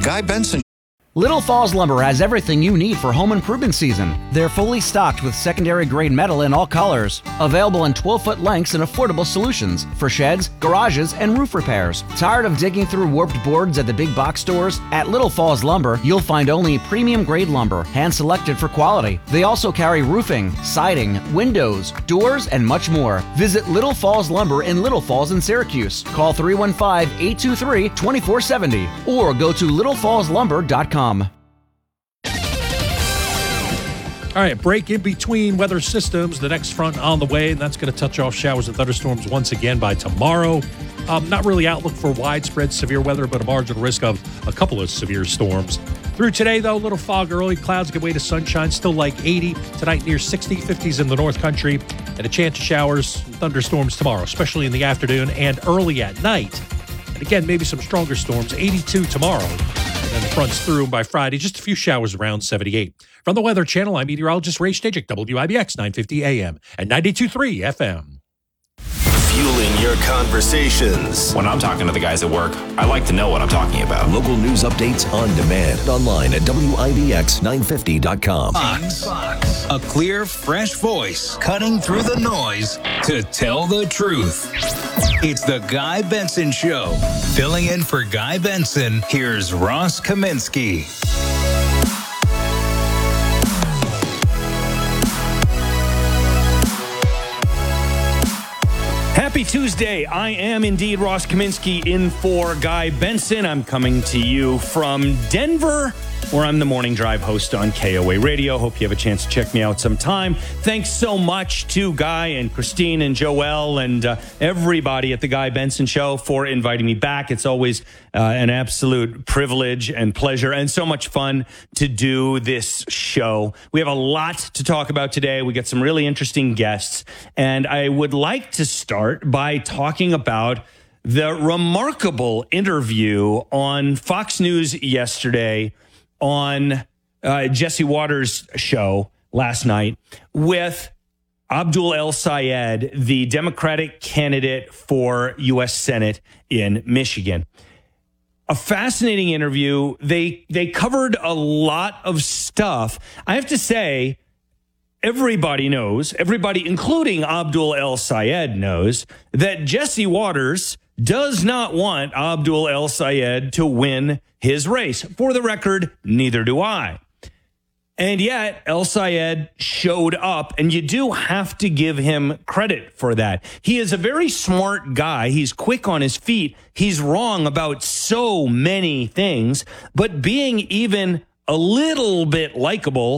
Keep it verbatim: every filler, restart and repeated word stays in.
Guy Benson. Little Falls Lumber has everything you need for home improvement season. They're fully stocked with secondary grade metal in all colors. Available in twelve-foot lengths and affordable solutions for sheds, garages, and roof repairs. Tired of digging through warped boards at the big box stores? At Little Falls Lumber, you'll find only premium grade lumber, hand-selected for quality. They also carry roofing, siding, windows, doors, and much more. Visit Little Falls Lumber in Little Falls in Syracuse. Call three one five, eight two three, two four seven zero or go to little falls lumber dot com. All right, break in between weather systems. The next front on the way, and that's going to touch off showers and thunderstorms once again by tomorrow. Um, not really outlook for widespread severe weather, but a marginal risk of a couple of severe storms. Through today, though, little fog early. Clouds give way to sunshine, still like eighty. Tonight near sixty, fifties in the North Country. And a chance of showers and thunderstorms tomorrow, especially in the afternoon and early at night. And again, maybe some stronger storms, eighty-two tomorrow. And then the front's through by Friday, just a few showers around seventy-eight. From the Weather Channel, I'm meteorologist Ray Stajic, W I B X nine fifty A M and ninety-two point three F M. Fueling your conversations. When I'm talking to the guys at work, I like to know what I'm talking about. Local news updates on demand. Online at W I B X nine fifty dot com. Fox. A clear, fresh voice cutting through the noise to tell the truth. It's the Guy Benson Show. Filling in for Guy Benson, here's Ross Kaminsky. Happy Tuesday. I am indeed Ross Kaminsky in for Guy Benson. I'm coming to you from Denver, where I'm the morning drive host on K O A Radio. Hope you have a chance to check me out sometime. Thanks so much to Guy and Christine and Joelle and uh, everybody at the Guy Benson Show for inviting me back. It's always uh, an absolute privilege and pleasure and so much fun to do this show. We have a lot to talk about today. We got some really interesting guests, and I would like to start by talking about the remarkable interview on Fox News yesterday on uh, Jesse Waters' show last night with Abdul El-Sayed, the Democratic candidate for U S Senate in Michigan. A fascinating interview. They they covered a lot of stuff. I have to say, everybody knows, everybody, including Abdul El-Sayed, knows that Jesse Waters does not want Abdul El-Sayed to win his race. For the record, neither do I. And yet, El-Sayed showed up, and you do have to give him credit for that. He is a very smart guy. He's quick on his feet. He's wrong about so many things, but being even a little bit likable